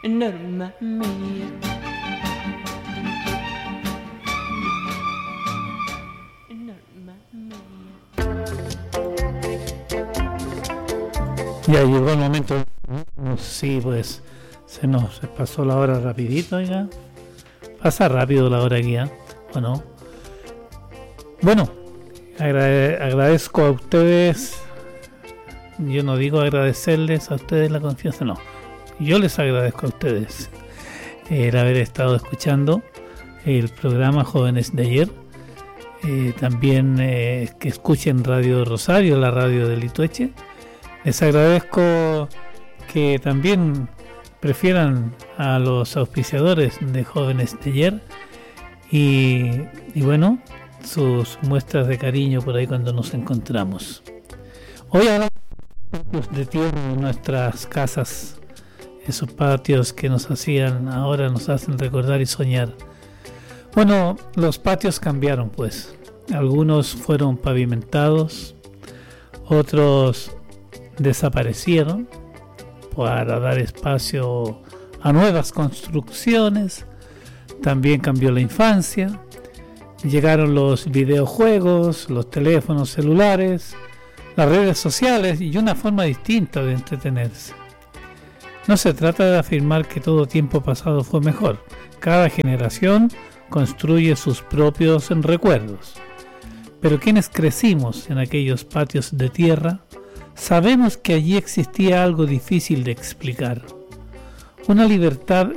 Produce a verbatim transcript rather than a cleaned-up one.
Norma mía. Norma mía. Ya llegó el momento. Sí, pues se nos pasó la hora rapidito, oiga. Pasa rápido la hora aquí, ¿eh? ¿O no? Bueno, agrade- agradezco a ustedes. Yo no digo agradecerles a ustedes la confianza, no. Yo les agradezco a ustedes el haber estado escuchando el programa Jóvenes de Ayer. Eh, también eh, que escuchen Radio Rosario, la radio de Litueche. Les agradezco que también prefieran a los auspiciadores de Jóvenes de Ayer y, y bueno, sus muestras de cariño por ahí cuando nos encontramos. Hoy hablamos de patios de tierra en nuestras casas, esos patios que nos hacían, ahora nos hacen recordar y soñar. Bueno, los patios cambiaron pues, algunos fueron pavimentados, otros desaparecieron para dar espacio a nuevas construcciones. También cambió la infancia, llegaron los videojuegos, los teléfonos celulares, las redes sociales y una forma distinta de entretenerse. No se trata de afirmar que todo tiempo pasado fue mejor. Cada generación construye sus propios recuerdos. Pero quienes crecimos en aquellos patios de tierra, sabemos que allí existía algo difícil de explicar. Una libertad